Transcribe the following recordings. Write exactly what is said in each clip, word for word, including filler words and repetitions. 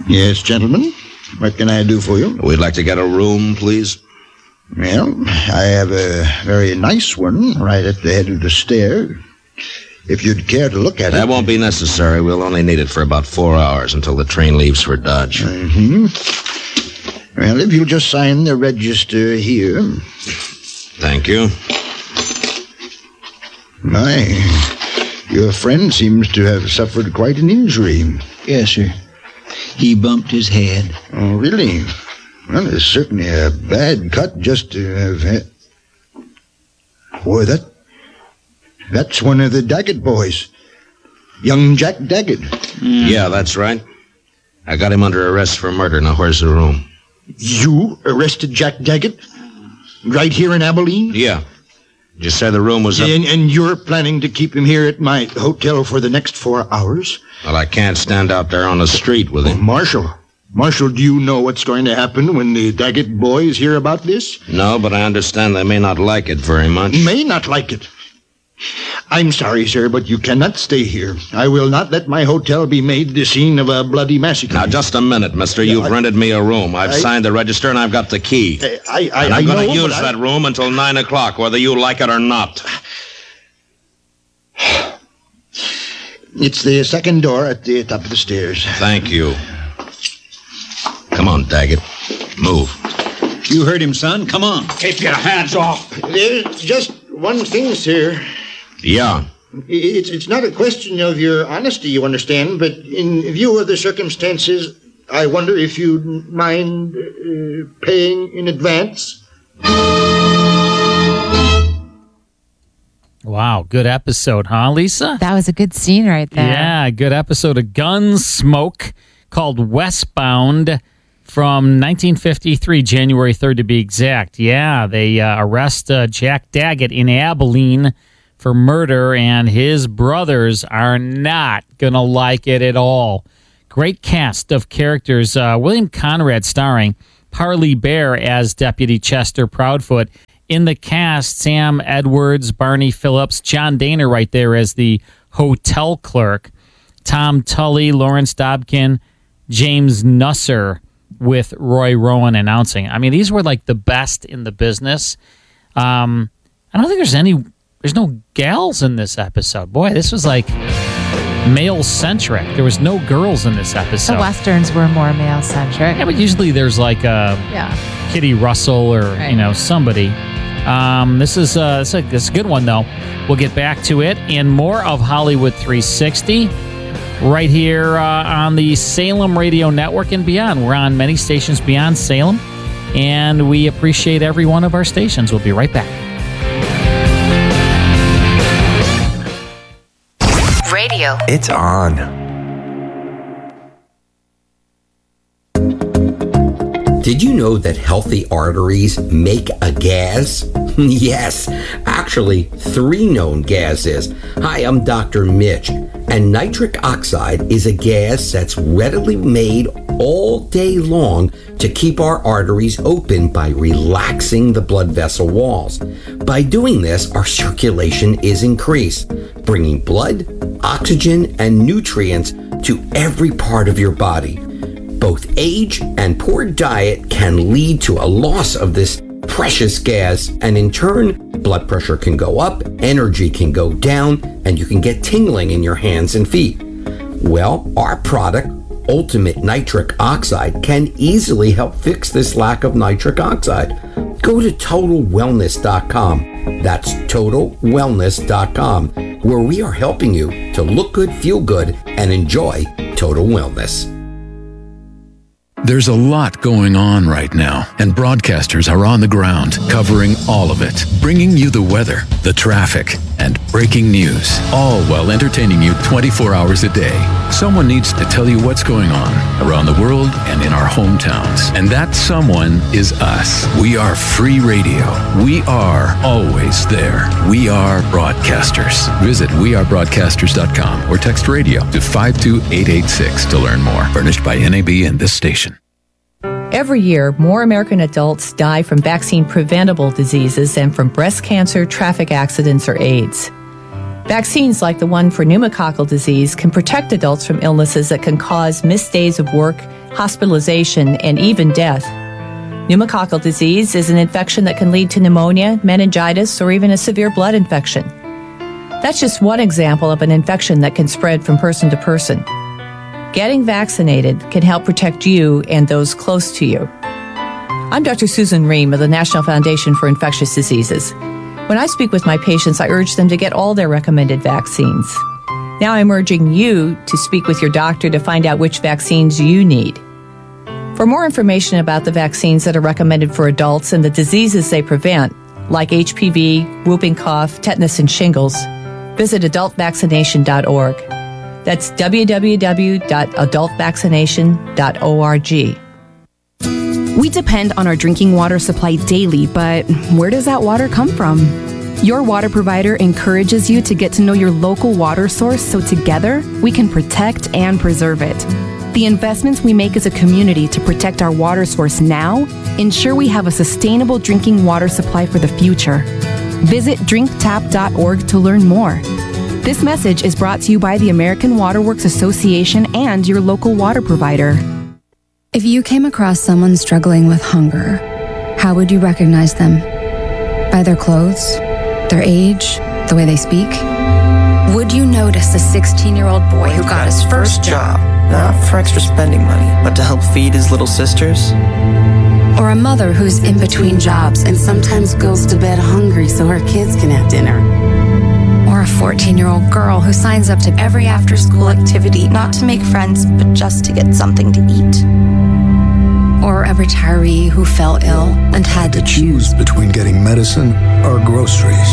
Yes, gentlemen. What can I do for you? We'd like to get a room, please. Well, I have a very nice one right at the head of the stair. If you'd care to look at that it... That won't be necessary. We'll only need it for about four hours until the train leaves for Dodge. Mm-hmm. Well, if you'll just sign the register here... Thank you. My, your friend seems to have suffered quite an injury. Yes, sir. He bumped his head. Oh, really? Well, it's certainly a bad cut just to have had... Boy, that... That's one of the Daggett boys. Young Jack Daggett. Mm. Yeah, that's right. I got him under arrest for murder. Now, where's the room? You arrested Jack Daggett? Right here in Abilene? Yeah. You said the room was up... And, and you're planning to keep him here at my hotel for the next four hours? Well, I can't stand out there on the street with him. Oh, Marshal. Marshal, do you know what's going to happen when the Daggett boys hear about this? No, but I understand they may not like it very much. May not like it. I'm sorry, sir, but you cannot stay here. I will not let my hotel be made the scene of a bloody massacre. Now, just a minute, mister. Yeah, You've I, rented me a room. I've I, signed the register, and I've got the key. I, I, I, and I'm going to use I... that room until nine o'clock, whether you like it or not. It's the second door at the top of the stairs. Thank you. Come on, Daggett. Move. You heard him, son. Come on. Keep your hands off. There's just one thing, sir. Yeah. It's, it's not a question of your honesty, you understand, but in view of the circumstances, I wonder if you'd mind uh, paying in advance. Wow, good episode, huh, Lisa? That was a good scene right there. Yeah, good episode of Gunsmoke called Westbound from nineteen fifty-three, January third to be exact. Yeah, they uh, arrest uh, Jack Daggett in Abilene for murder, and his brothers are not going to like it at all. Great cast of characters. Uh, William Conrad starring, Parley Bear as Deputy Chester Proudfoot. In the cast, Sam Edwards, Barney Phillips, John Dehner right there as the hotel clerk, Tom Tully, Lawrence Dobkin, James Nusser with Roy Rowan announcing. I mean, these were like the best in the business. Um, I don't think there's any... There's no gals in this episode. Boy, this was like male-centric. There was no girls in this episode. The Westerns were more male-centric. Yeah, but usually there's like a yeah. Kitty Russell or, right. you know, somebody. Um, this is uh, this is a good one, though. We'll get back to it and more of Hollywood three sixty right here uh, on the Salem Radio Network and beyond. We're on many stations beyond Salem, and we appreciate every one of our stations. We'll be right back. Radio. It's on. Did you know that healthy arteries make a gas? Yes, actually, three known gases. Hi, I'm Doctor Mitch, and nitric oxide is a gas that's readily made all day long to keep our arteries open by relaxing the blood vessel walls. By doing this, our circulation is increased, bringing blood, oxygen, and nutrients to every part of your body. Both age and poor diet can lead to a loss of this precious gas, and in turn, blood pressure can go up, energy can go down, and you can get tingling in your hands and feet. Well, our product, Ultimate Nitric Oxide, can easily help fix this lack of nitric oxide. Go to total wellness dot com. That's total wellness dot com, where we are helping you to look good, feel good, and enjoy total wellness. There's a lot going on right now, and broadcasters are on the ground covering all of it, bringing you the weather, the traffic, and breaking news, all while entertaining you twenty-four hours a day. Someone needs to tell you what's going on around the world and in our hometowns, and that someone is us. We are free radio. We are always there. We are broadcasters. Visit we are broadcasters dot com or text radio to five two eight eight six to learn more. Furnished by N A B and this station. Every year, more American adults die from vaccine-preventable diseases than from breast cancer, traffic accidents, or AIDS. Vaccines like the one for pneumococcal disease can protect adults from illnesses that can cause missed days of work, hospitalization, and even death. Pneumococcal disease is an infection that can lead to pneumonia, meningitis, or even a severe blood infection. That's just one example of an infection that can spread from person to person. Getting vaccinated can help protect you and those close to you. I'm Doctor Susan Ream of the National Foundation for Infectious Diseases. When I speak with my patients, I urge them to get all their recommended vaccines. Now I'm urging you to speak with your doctor to find out which vaccines you need. For more information about the vaccines that are recommended for adults and the diseases they prevent, like H P V, whooping cough, tetanus, and shingles, visit adult vaccination dot org. That's w w w dot adult vaccination dot org. We depend on our drinking water supply daily, but where does that water come from? Your water provider encourages you to get to know your local water source so together we can protect and preserve it. The investments we make as a community to protect our water source now ensure we have a sustainable drinking water supply for the future. Visit drink tap dot org to learn more. This message is brought to you by the American Water Works Association and your local water provider. If you came across someone struggling with hunger, how would you recognize them? By their clothes, their age, the way they speak? Would you notice a sixteen-year-old boy who got his first job? Not for extra spending money, but to help feed his little sisters? Or a mother who's in between jobs and sometimes goes to bed hungry so her kids can have dinner? Or a fourteen-year-old girl who signs up to every after-school activity not to make friends, but just to get something to eat? Or a retiree who fell ill and had to choose between getting medicine or groceries?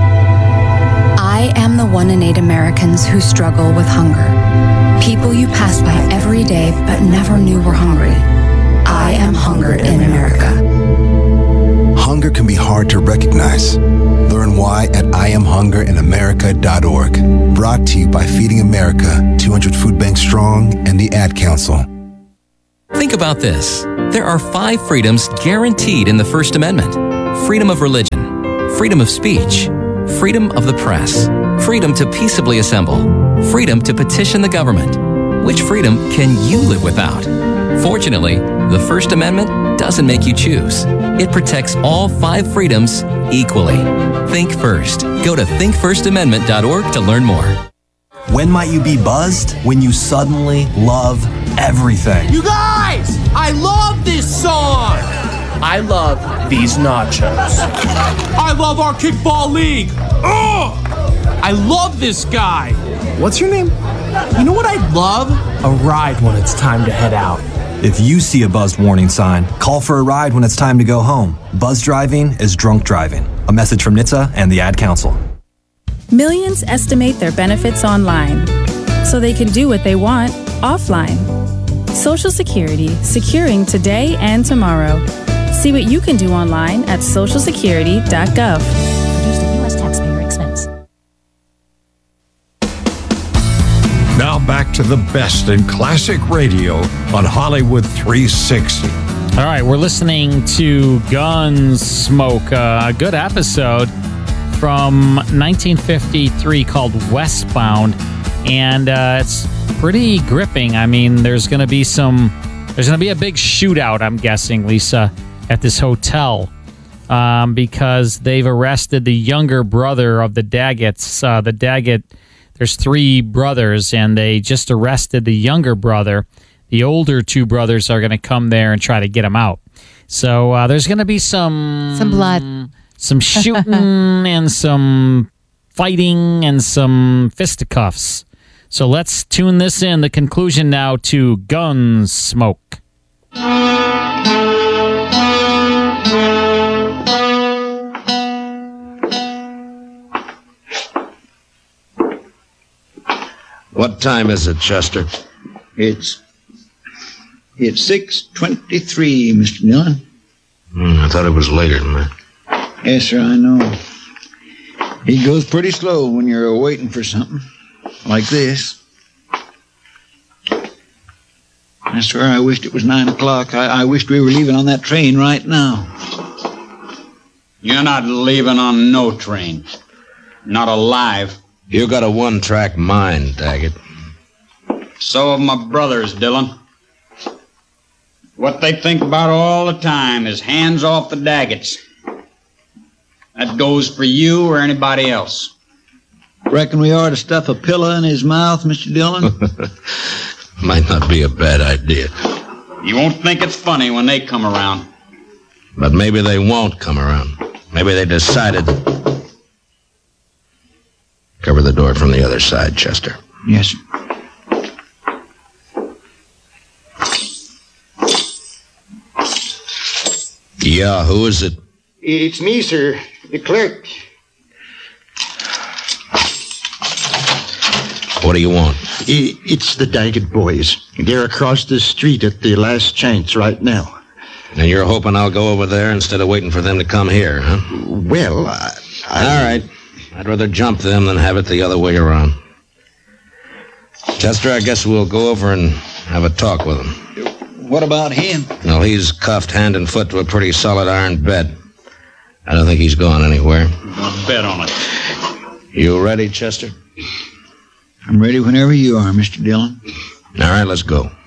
I am the one in eight Americans who struggle with hunger. People you pass by every day but never knew were hungry. I am hunger in America. Hunger can be hard to recognize. Learn why at I am hunger in america dot org. Brought to you by Feeding America, two hundred Food Banks Strong, and the Ad Council. Think about this. There are five freedoms guaranteed in the First Amendment. Freedom of religion, freedom of speech, freedom of the press, freedom to peaceably assemble, freedom to petition the government. Which freedom can you live without? Fortunately, the First Amendment doesn't make you choose. It protects all five freedoms equally. Think first. Go to think first amendment dot org to learn more. When might you be buzzed? When you suddenly love everything. You guys, I love this song. I love these nachos. I love our kickball league. Ugh! I love this guy. What's your name? You know what I'd love? A ride when it's time to head out. If you see a buzzed warning sign, call for a ride when it's time to go home. Buzz driving is drunk driving. A message from N H T S A and the Ad Council. Millions estimate their benefits online, so they can do what they want offline. Social Security, securing today and tomorrow. See what you can do online at social security dot gov. Produced at U S taxpayer expense. Now back to the best in classic radio on Hollywood three sixty. All right, we're listening to Gunsmoke, a good episode from nineteen fifty-three called Westbound, and uh, it's pretty gripping. I mean, there's going to be some, there's going to be a big shootout, I'm guessing, Lisa, at this hotel, um, because they've arrested the younger brother of the Daggetts. Uh, the Daggett, there's three brothers, and they just arrested the younger brother. The older two brothers are going to come there and try to get him out. So uh, there's going to be some... Some blood. Some shooting and some fighting and some fisticuffs. So let's tune this in. The conclusion now to Gunsmoke. What time is it, Chester? It's it's six twenty-three, Mister Dillon. Mm, I thought it was later than that. Yes, sir, I know. He goes pretty slow when you're waiting for something like this. I swear I wished it was nine o'clock. I, I wished we were leaving on that train right now. You're not leaving on no train. Not alive. You got a one-track mind, Daggett. So have my brothers, Dillon. What they think about all the time is hands off the Daggetts. That goes for you or anybody else. Reckon we ought to stuff a pillow in his mouth, Mister Dillon? Might not be a bad idea. You won't think it's funny when they come around. But maybe they won't come around. Maybe they decided. Cover the door from the other side, Chester. Yes, sir. Yeah, who is it? It's me, sir. The clerk. What do you want? It's the Daggett boys. They're across the street at the Last Chance right now. And you're hoping I'll go over there instead of waiting for them to come here, huh? Well, I... I... All right. I'd rather jump them than have it the other way around. Chester, I guess we'll go over and have a talk with him. What about him? Well, he's cuffed hand and foot to a pretty solid iron bed. I don't think he's going anywhere. I'll bet on it. You ready, Chester? I'm ready whenever you are, Mister Dillon. All right, let's go.